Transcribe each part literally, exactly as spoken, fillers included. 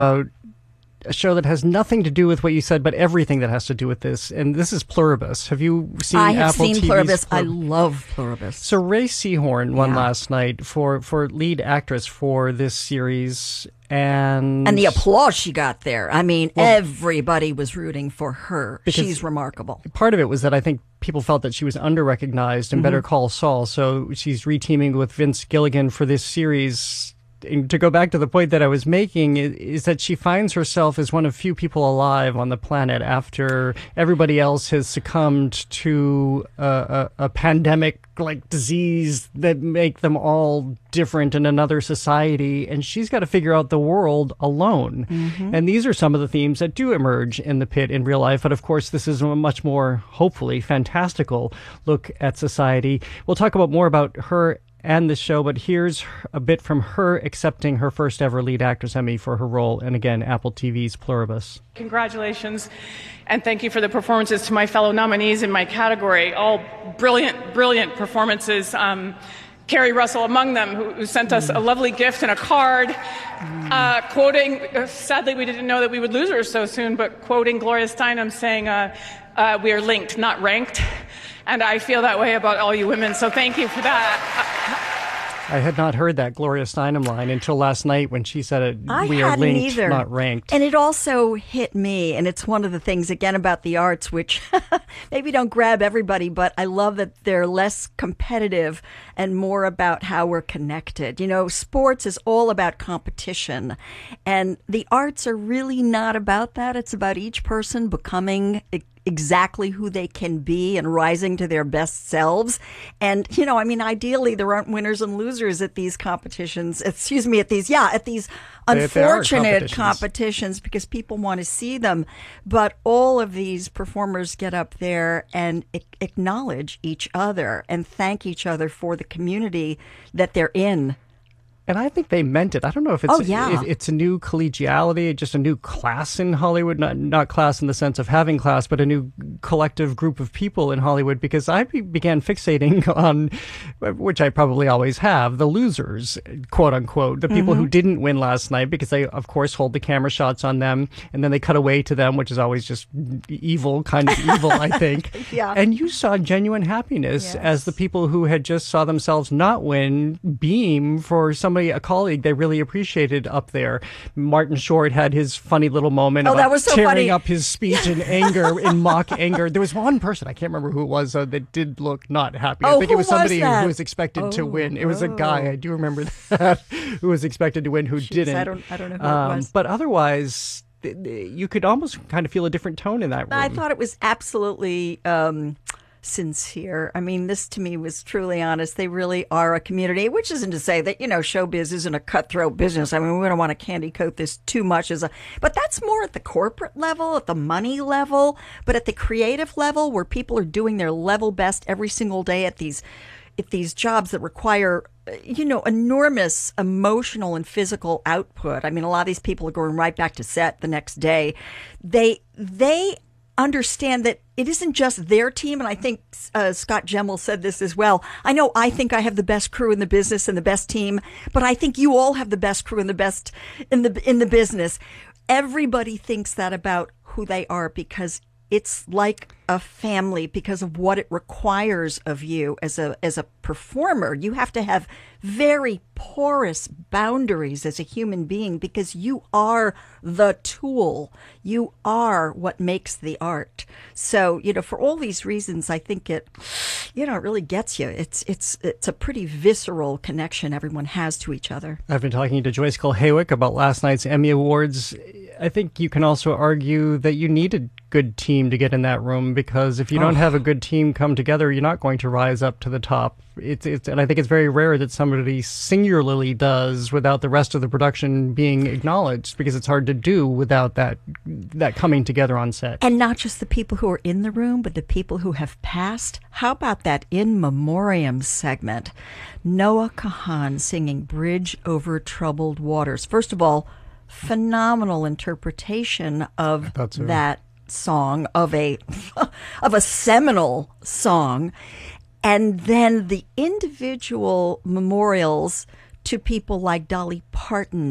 about a show that has nothing to do with what you said, but everything that has to do with this. And this is Pluribus. Have you seen I have Apple seen T V's Pluribus. Plur- I love Pluribus. So Ray Seahorn won Yeah. last night for, for lead actress for this series. And And the applause she got there. I mean, well, everybody was rooting for her. She's remarkable. Part of it was that I think people felt that she was under-recognized in mm-hmm. Better Call Saul. So she's reteaming with Vince Gilligan for this series. And to go back to the point that I was making, is, is that she finds herself as one of few people alive on the planet after everybody else has succumbed to a, a, a pandemic-like disease that make them all different in another society. And she's got to figure out the world alone. Mm-hmm. And these are some of the themes that do emerge in The Pit in real life. But of course, this is a much more, hopefully, fantastical look at society. We'll talk about more about her and the show, but here's a bit from her accepting her first ever lead actress Emmy for her role, and again, Apple T V's Pluribus. Congratulations, and thank you for the performances to my fellow nominees in my category. All brilliant, brilliant performances. Um, Carrie Russell among them, who, who sent us a lovely gift and a card, uh, quoting, uh, sadly we didn't know that we would lose her so soon, but quoting Gloria Steinem saying, uh, uh, we are linked, not ranked. And I feel that way about all you women, so thank you for that. I had not heard that Gloria Steinem line until last night when she said it. I we are hadn't linked, either. not ranked. And it also hit me, and it's one of the things, again, about the arts, which maybe don't grab everybody, but I love that they're less competitive and more about how we're connected. You know, sports is all about competition, and the arts are really not about that. It's about each person becoming exactly who they can be and rising to their best selves. And, you know, I mean, ideally, there aren't winners and losers at these competitions. Excuse me, at these, yeah, at these unfortunate competitions. competitions because people want to see them. But all of these performers get up there and acknowledge each other and thank each other for the community that they're in. And I think they meant it. I don't know if it's oh, yeah. if it's a new collegiality, just a new class in Hollywood, not not class in the sense of having class, but a new collective group of people in Hollywood, because I be, began fixating on, which I probably always have, the losers, quote unquote, the people mm-hmm. who didn't win last night, because they, of course, hold the camera shots on them, and then they cut away to them, which is always just evil, kind of evil, I think. Yeah. And you saw genuine happiness yes. as the people who had just saw themselves not win beam for somebody, a colleague they really appreciated up there. Martin Short had his funny little moment oh, about that was so tearing funny. up his speech in anger, in mock anger. There was one person, I can't remember who it was, uh, that did look not happy. Oh, I think who it was somebody was who was expected oh, to win. It was oh. a guy, I do remember that, who was expected to win, who Jeez, didn't. I don't, I don't know who um, it was. But otherwise, you could almost kind of feel a different tone in that room. I thought it was absolutely um, sincere. I mean, this to me was truly honest. They really are a community, which isn't to say that, you know, showbiz isn't a cutthroat business. I mean, we don't want to candy coat this too much as a, but that's more at the corporate level, at the money level, but at the creative level where people are doing their level best every single day at these, at these jobs that require, you know, enormous emotional and physical output. I mean, a lot of these people are going right back to set the next day. They, they, understand that it isn't just their team, and I think uh, Scott Gemmell said this as well. I know I think I have the best crew in the business and the best team, but I think you all have the best crew and the best in the in the business. Everybody thinks that about who they are because it's like a family because of what it requires of you as a as a performer. You have to have very porous boundaries as a human being because you are the tool. You are what makes the art. So, you know, for all these reasons, I think it, you know, it really gets you. It's it's it's a pretty visceral connection everyone has to each other. I've been talking to Joyce Kulhaywick about last night's Emmy Awards. I think you can also argue that you need a good team to get in that room, because if you don't oh. have a good team come together, you're not going to rise up to the top. It's, it's, and I think it's very rare that somebody singularly does without the rest of the production being acknowledged, because it's hard to do without that that coming together on set. And not just the people who are in the room, but the people who have passed. How about that in memoriam segment? Noah Kahan singing Bridge Over Troubled Waters. First of all, phenomenal interpretation of so. that song, of a of a seminal song. And then the individual memorials to people like Dolly Parton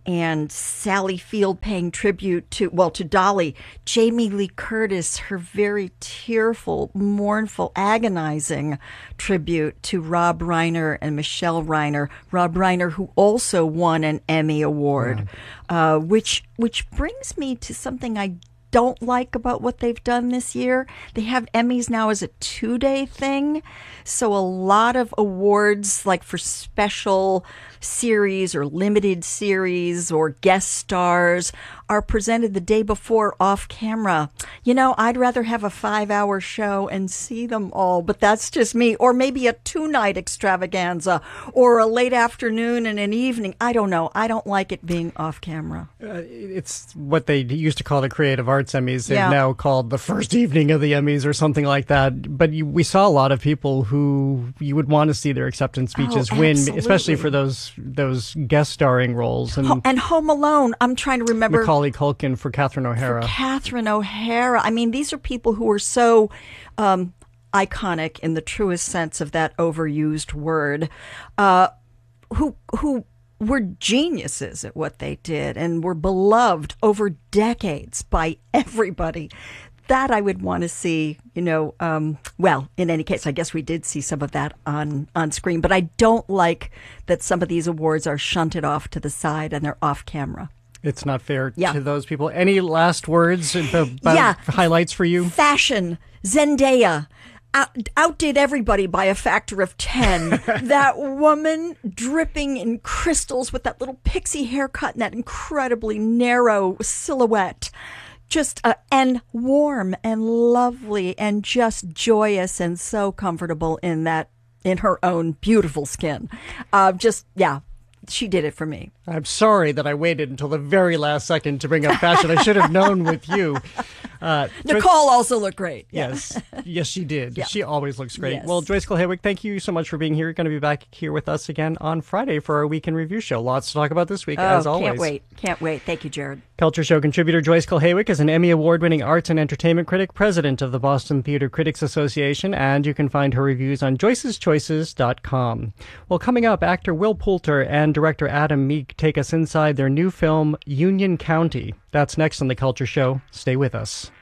and Sally Field paying tribute to, well, to Dolly. Jamie Lee Curtis, her very tearful, mournful, agonizing tribute to Rob Reiner and Michelle Reiner. Rob Reiner, who also won an Emmy Award, yeah. uh, which which brings me to something I don't like about what they've done this year. They have Emmys now as a two-day thing, so a lot of awards, like for special series or limited series or guest stars, are presented the day before off camera. You know, I'd rather have a five-hour show and see them all, but that's just me. Or maybe a two-night extravaganza, or a late afternoon and an evening. I don't know. I don't like it being off camera. Uh, it's what they used to call the Creative Arts Emmys. They've Yeah. now called the first evening of the Emmys or something like that. But you, we saw a lot of people who you would want to see their acceptance speeches Oh, win, absolutely. especially for those those guest starring roles. And Ho- and Home Alone, I'm trying to remember. Macaulay Culkin for Catherine O'Hara. Catherine O'Hara. I mean, these are people who are so um, iconic in the truest sense of that overused word, uh, who who were geniuses at what they did and were beloved over decades by everybody. That I would want to see, you know, um, well, in any case, I guess we did see some of that on, on screen, but I don't like that some of these awards are shunted off to the side and they're off camera. It's not fair Yeah. to those people. Any last words about Yeah. highlights for you? Fashion, Zendaya, out, outdid everybody by a factor of ten. That woman dripping in crystals with that little pixie haircut and that incredibly narrow silhouette. Just, uh, and warm and lovely and just joyous and so comfortable in that, in her own beautiful skin. Uh, just, yeah, she did it for me. I'm sorry that I waited until the very last second to bring up fashion. I should have known with you. Uh, Nicole also looked great. Yeah. Yes. Yes, she did. Yeah. She always looks great. Yes. Well, Joyce Kulhawick, thank you so much for being here. You're going to be back here with us again on Friday for our Week in Review show. Lots to talk about this week, Oh, as always. can't wait. Can't wait. Thank you, Jared. Culture Show contributor Joyce Kulhawick is an Emmy Award-winning arts and entertainment critic, president of the Boston Theater Critics Association, and you can find her reviews on joyces choices dot com. Well, coming up, actor Will Poulter and director Adam Meek take us inside their new film, Union County. That's next on The Culture Show. Stay with us.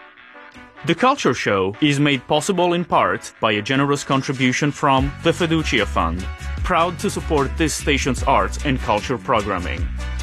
The Culture Show is made possible in part by a generous contribution from the Fiducia Fund, proud to support this station's arts and culture programming.